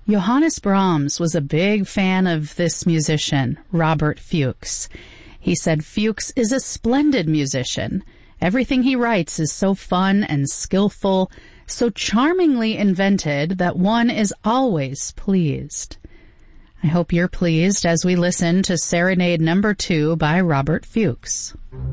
Johannes Brahms was a big fan of this musician, Robert Fuchs. He said Fuchs is a splendid musician. Everything he writes is so fun and skillful, so charmingly invented that one is always pleased. I hope you're pleased as we listen to Serenade No. 2 by Robert Fuchs.